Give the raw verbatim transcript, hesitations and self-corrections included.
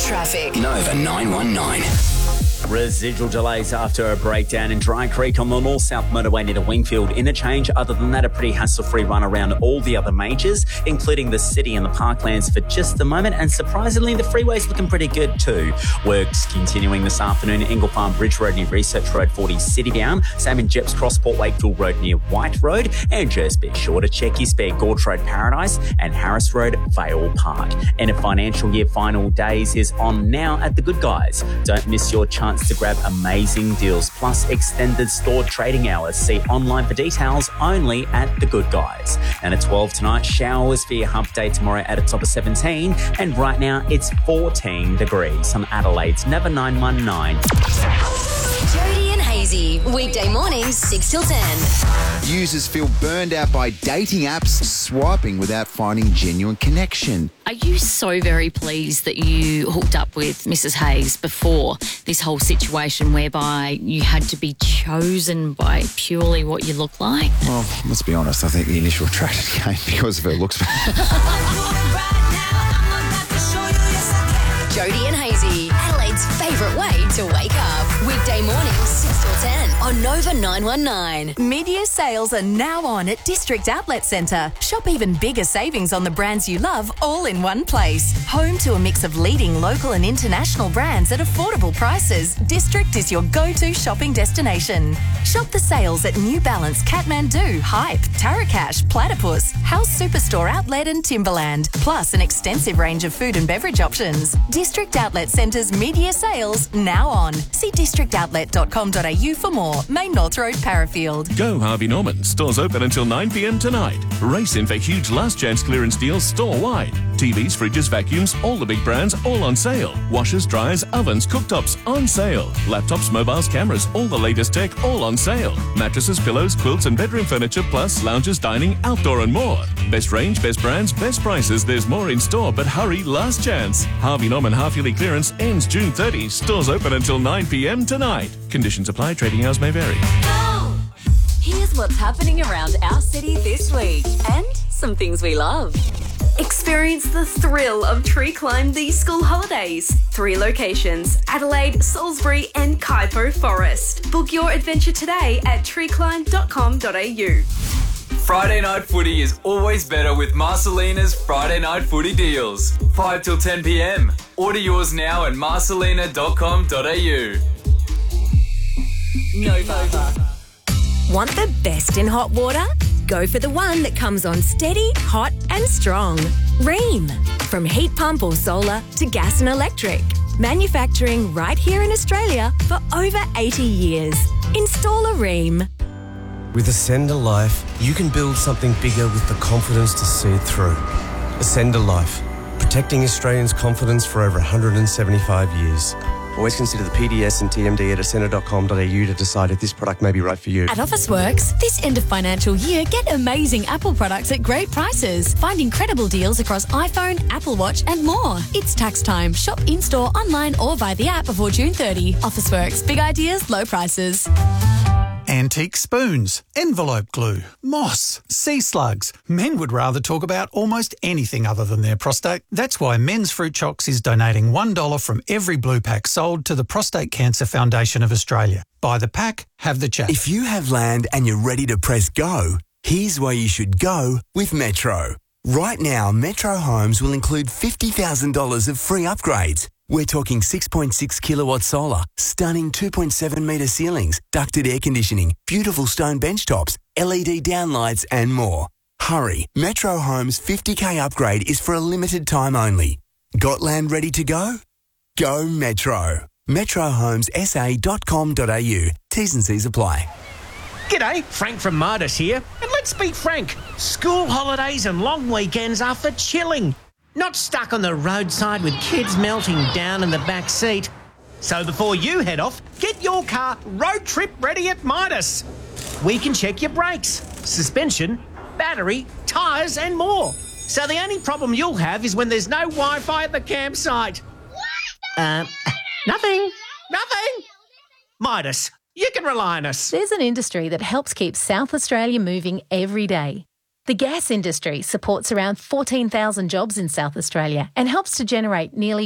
traffic. Nova nine one nine. Residual delays after a breakdown in Dry Creek on the North-South motorway near the Wingfield interchange. Other than that, a pretty hassle-free run around all the other majors, including the city and the parklands for just the moment. And surprisingly, the freeway's looking pretty good too. Works continuing this afternoon. Ingle Farm Bridge Road near Research Road forty citybound. Same in Jeps Cross Port Wakefield Road near White Road. And just be sure to check your spare Gorge Road Paradise and Harris Road Vale Park. And a financial year final days is on now at The Good Guys. Don't miss your chance to grab amazing deals plus extended store trading hours. See online for details only at The Good Guys. And at twelve tonight, showers for your hump day tomorrow at a top of seventeen. And right now it's fourteen degrees on Adelaide's Nova nine one nine. Jody and Hazy, weekday mornings six till ten. Users feel burned out by dating apps, swiping without finding genuine connection. Are you so very pleased that you hooked up with Missus Hayes before this whole situation whereby you had to be chosen by purely what you look like? Well, let's be honest, I think the initial attraction came because of her looks. Jody and Hazy, Adelaide's favourite way to wake up. Weekday mornings six till ten on Nova nine one nine. Mid-year sales are now on at District Outlet Centre. Shop even bigger savings on the brands you love all in one place. Home to a mix of leading local and international brands at affordable prices, District is your go-to shopping destination. Shop the sales at New Balance, Kathmandu, Hype, Tarakash, Platypus, House Superstore Outlet and Timberland, plus an extensive range of food and beverage options. District Outlet Centre's mid-year sales now on. See district outlet dot com dot a u for more. Main North Road, Parafield. Go Harvey Norman. Stores open until nine p m tonight. Race in for huge last chance clearance deals store-wide. T Vs, fridges, vacuums, all the big brands, all on sale. Washers, dryers, ovens, cooktops, on sale. Laptops, mobiles, cameras, all the latest tech, all on sale. Mattresses, pillows, quilts and bedroom furniture, plus lounges, dining, outdoor and more. Best range, best brands, best prices. There's more in store, but hurry, last chance. Harvey Norman half-yearly clearance ends June thirtieth. Stores open until nine p m tonight. Conditions apply. Trading hours may vary. Here's what's happening around our city this week and some things we love. Experience the thrill of Tree Climb these school holidays. Three locations: Adelaide, Salisbury and Kaipo Forest. Book your adventure today at tree climb dot com dot a u. Friday night footy is always better with Marcelina's Friday night footy deals. five till ten p m. Order yours now at marcelina dot com dot a u. Nova. Want the best in hot water? Go for the one that comes on steady, hot and strong. Ream. From heat pump or solar to gas and electric. Manufacturing right here in Australia for over eighty years. Install a Ream. With Ascender Life, you can build something bigger with the confidence to see it through. Ascender Life, protecting Australians' confidence for over one hundred seventy-five years. Always consider the P D S and T M D at ascender dot com dot a u to decide if this product may be right for you. At Officeworks, this end of financial year, get amazing Apple products at great prices. Find incredible deals across iPhone, Apple Watch and more. It's tax time. Shop in-store, online or via the app before June thirtieth. Officeworks. Big ideas, low prices. Antique spoons, envelope glue, moss, sea slugs. Men would rather talk about almost anything other than their prostate. That's why Men's Fruit Chocks is donating one dollar from every blue pack sold to the Prostate Cancer Foundation of Australia. Buy the pack, have the chat. If you have land and you're ready to press go, here's where you should go with Metro. Right now, Metro Homes will include fifty thousand dollars of free upgrades. We're talking six point six kilowatt solar, stunning two point seven metre ceilings, ducted air conditioning, beautiful stone bench tops, L E D downlights and more. Hurry, Metro Homes' fifty K upgrade is for a limited time only. Got land ready to go? Go Metro. metro homes s a dot com dot a u. T's and C's apply. G'day, Frank from Midas here. And let's be frank, school holidays and long weekends are for chilling. Not stuck on the roadside with kids melting down in the back seat. So before you head off, get your car road trip ready at Midas. We can check your brakes, suspension, battery, tyres and more. So the only problem you'll have is when there's no Wi-Fi at the campsite. Uh, nothing, nothing. Midas, you can rely on us. There's an industry that helps keep South Australia moving every day. The gas industry supports around fourteen thousand jobs in South Australia and helps to generate nearly